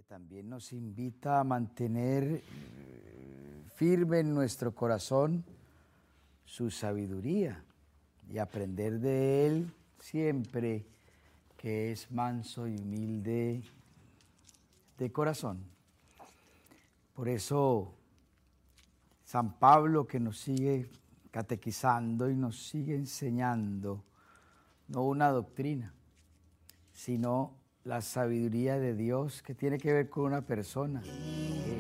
también nos invita a mantener firme en nuestro corazón su sabiduría y aprender de Él siempre, que es manso y humilde de corazón. Por eso San Pablo, que nos sigue catequizando y nos sigue enseñando, no una doctrina, sino la sabiduría de Dios, que tiene que ver con una persona.